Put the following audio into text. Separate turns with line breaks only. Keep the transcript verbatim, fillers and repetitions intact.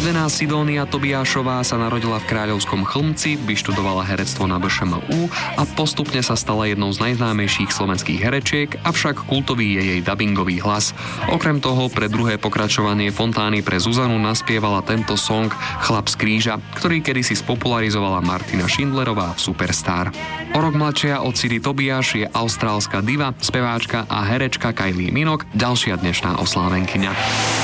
Rodená Sidónia Tobiášová sa narodila v Kráľovskom Chlmci, vyštudovala herectvo na bé š em ú a postupne sa stala jednou z najznámejších slovenských herečiek, avšak kultový je jej dabingový hlas. Okrem toho pre druhé pokračovanie Fontány pre Zuzanu naspievala tento song Chlap z kríža, ktorý kedysi spopularizovala Martina Schindlerová v Superstar. O rok mladšia od Sidy Tobiáš je austrálska diva, speváčka a herečka Kylie Minogue, ďalšia dnešná oslávenkyňa.